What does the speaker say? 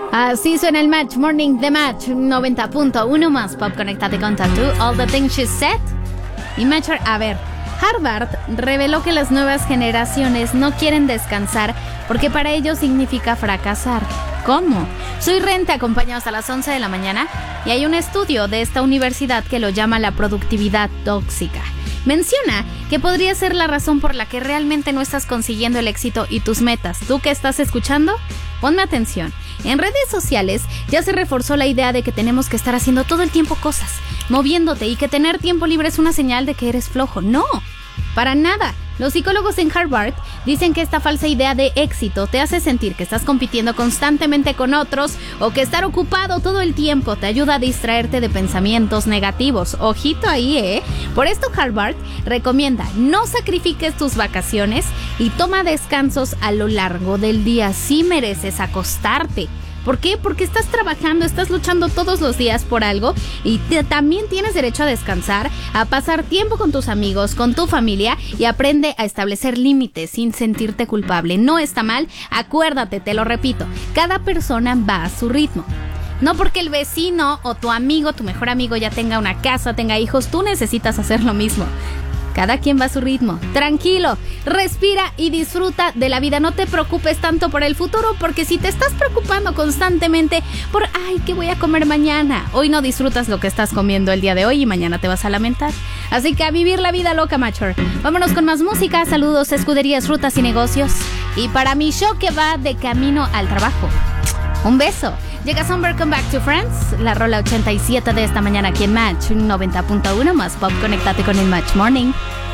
Así suena el Match Morning de Match 90.1 más pop. Conéctate con Tattoo, All the Things She Said y Matcher. A ver, Harvard reveló que las nuevas generaciones no quieren descansar porque para ellos significa fracasar. ¿Cómo? Soy Ren, te acompaña hasta las 11 de la mañana y hay un estudio de esta universidad que lo llama la productividad tóxica. Menciona que podría ser la razón por la que realmente no estás consiguiendo el éxito y tus metas. ¿Tú que estás escuchando? Ponme atención. En redes sociales ya se reforzó la idea de que tenemos que estar haciendo todo el tiempo cosas, moviéndote, y que tener tiempo libre es una señal de que eres flojo. No, para nada. Los psicólogos en Harvard dicen que esta falsa idea de éxito te hace sentir que estás compitiendo constantemente con otros o que estar ocupado todo el tiempo te ayuda a distraerte de pensamientos negativos. Ojito ahí, ¿eh? Por esto Harvard recomienda no sacrifiques tus vacaciones y toma descansos a lo largo del día. Sí mereces acostarte. ¿Por qué? Porque estás trabajando, estás luchando todos los días por algo y también tienes derecho a descansar, a pasar tiempo con tus amigos, con tu familia, y aprende a establecer límites sin sentirte culpable. No está mal, acuérdate, te lo repito, cada persona va a su ritmo. No porque el vecino o tu amigo, tu mejor amigo ya tenga una casa, tenga hijos, tú necesitas hacer lo mismo. Cada quien va a su ritmo. Tranquilo, respira y disfruta de la vida. No te preocupes tanto por el futuro, porque si te estás preocupando constantemente por ay, ¿qué voy a comer mañana? Hoy no disfrutas lo que estás comiendo el día de hoy y mañana te vas a lamentar. Así que a vivir la vida loca, Matcher. Vámonos con más música. Saludos, Escuderías, Rutas y Negocios. Y para mi show que va de camino al trabajo, un beso. Llega Somewhere Come Back to Friends, la rola 87 de esta mañana aquí en Match 90.1 más pop. Conéctate con el Match Morning.